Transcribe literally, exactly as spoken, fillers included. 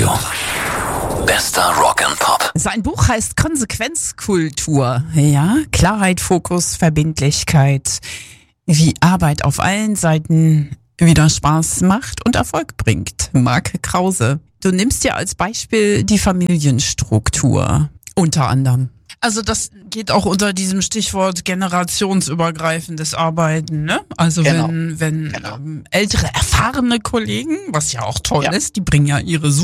Radio. Bester Rock and Pop. Sein Buch heißt Konsequenzkultur. Ja, Klarheit, Fokus, Verbindlichkeit. Wie Arbeit auf allen Seiten wieder Spaß macht und Erfolg bringt. Marc Krause. Du nimmst dir als Beispiel die Familienstruktur. Unter anderem. Also das geht auch unter diesem Stichwort generationsübergreifendes Arbeiten, ne? Also Genau. wenn wenn Genau. ähm, ältere, erfahrene Kollegen, was ja auch toll Ja. ist, die bringen ja ihre